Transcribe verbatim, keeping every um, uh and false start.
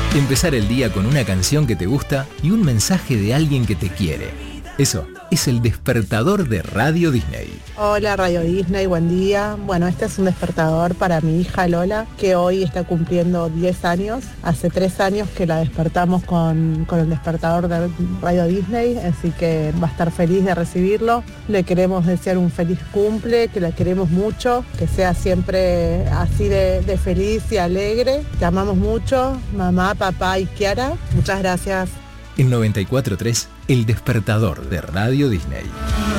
Empezar el día con una canción que te gusta y un mensaje de alguien que te quiere. Eso es el despertador de Radio Disney. Hola Radio Disney, buen día. Bueno, este es un despertador para mi hija Lola, que hoy está cumpliendo diez años. Hace tres años que la despertamos con, con el despertador de Radio Disney, así que va a estar feliz de recibirlo. Le queremos desear un feliz cumple, que la queremos mucho, que sea siempre así de, de feliz y alegre. Te amamos mucho, mamá, papá y Kiara. Muchas gracias. En noventa y cuatro punto tres, el despertador de Radio Disney.